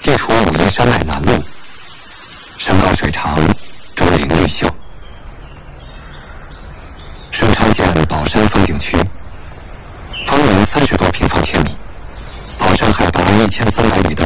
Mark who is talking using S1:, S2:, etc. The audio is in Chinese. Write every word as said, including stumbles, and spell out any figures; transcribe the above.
S1: 地处武夷山脉南麓，山高水长，竹林绿秀。盛昌县宝山风景区，方圆三十多平方千米，宝山海拔一千三百米的